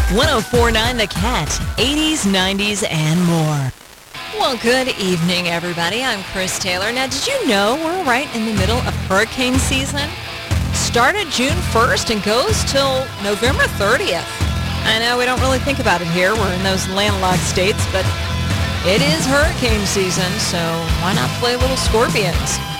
104.9 The Cat, 80s, 90s, and more. Well, good evening, everybody. I'm Chris Taylor. Now, did you know we're right in the middle of hurricane season? Started June 1st and goes till November 30th. I know we don't really think about it here. We're in those landlocked states, but it is hurricane season, so why not play a little Scorpions?